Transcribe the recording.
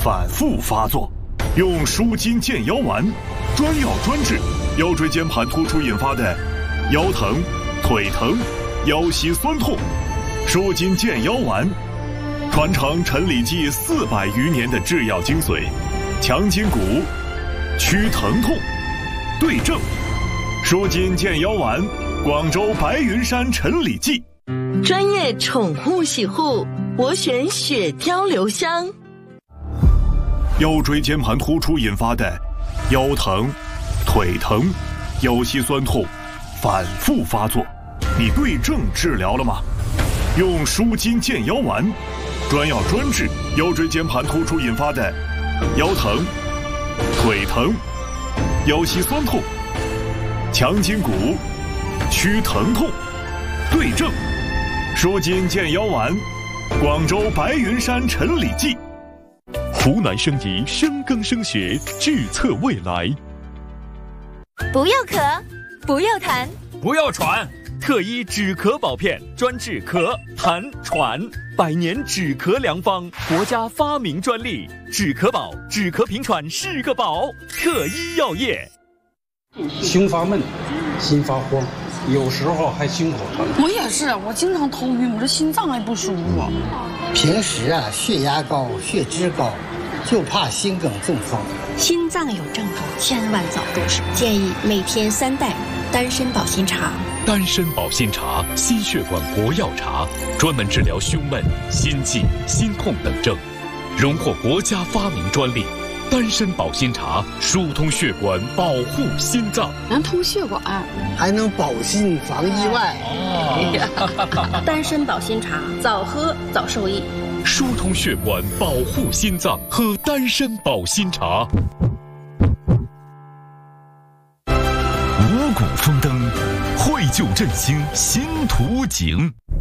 反复发作。用舒筋健腰丸，专药专治腰椎间盘突出引发的腰疼、腿疼、腰膝酸痛。舒筋健腰丸，传承陈李济400余年的制药精髓，强筋骨，祛疼痛，对症。舒筋健腰丸，广州白云山陈李济。 专业宠物洗护，我选雪貂留香。 腰椎间盘突出引发的腰疼、腿疼、腰膝酸痛反复发作，你对症治疗了吗？用舒筋健腰丸，专药专治腰椎间盘突出引发的腰疼、腿疼、腰膝酸痛，强筋骨，祛疼痛，对症。舒筋健腰丸，广州白云山陈李济。湖南生医深耕生学，预测未来。 不要咳，不要痰， 不要喘，特医止咳保片，专治咳、痰、喘，100年止咳良方，国家发明专利，止咳宝，止咳平喘是个宝，特医药业。 胸发闷，心发慌，有时候还心口疼。 我也是，我经常头晕，我这心脏还不舒服。 平时血压高，血脂高，就怕心梗中风。 心脏有症状，千万早入手。建议每天3袋丹参保心茶。 丹参保心茶，心血管国药茶，专门治疗胸闷、心悸、心痛等症，荣获国家发明专利。丹参保心茶疏通血管，保护心脏， 能通血管， 还能保心防意外。 丹参保心茶，早喝早受益。 疏通血管，保护心脏，喝丹参保心茶。 五谷丰登，绘就振兴新图景。